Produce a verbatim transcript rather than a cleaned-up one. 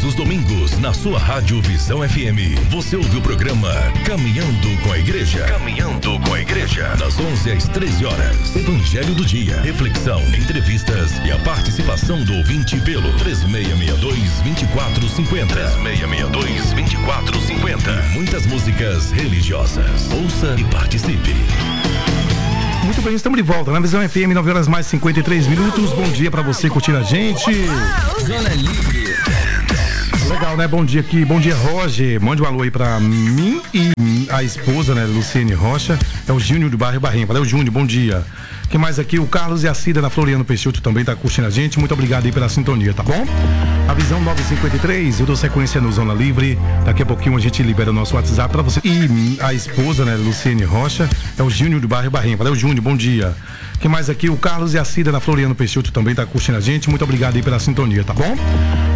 os domingos, na sua Rádio Visão F M, você ouve o programa Caminhando com a Igreja. Caminhando com a Igreja. Das onze às treze horas. Evangelho do dia, reflexão, entrevistas e a participação do ouvinte pelo três seis seis dois, dois quatro cinco zero. três seis seis dois, dois quatro cinco zero. E muitas músicas religiosas. Ouça e participe. Muito bem, estamos de volta na Visão F M, nove horas mais cinquenta e três minutos. Bom dia pra você curtir a gente. Zona Livre. Legal, né? Bom dia aqui, bom dia, Roger. Mande um alô aí pra mim e a esposa, né, Luciene Rocha. É o Júnior do bairro Barrinha. Valeu, Júnior, bom dia. Que mais aqui? O Carlos e a Cida da Floriano Peixoto também tá curtindo a gente. Muito obrigado aí pela sintonia, tá bom? A Visão nove cinquenta e três, eu dou sequência no Zona Livre. Daqui a pouquinho a gente libera o nosso WhatsApp pra você. E a esposa, né, Luciene Rocha. É o Júnior do bairro Barrinha. Valeu, Júnior, bom dia. Que mais aqui? O Carlos e a Cida da Floriano Peixoto também tá curtindo a gente. Muito obrigado aí pela sintonia, tá bom?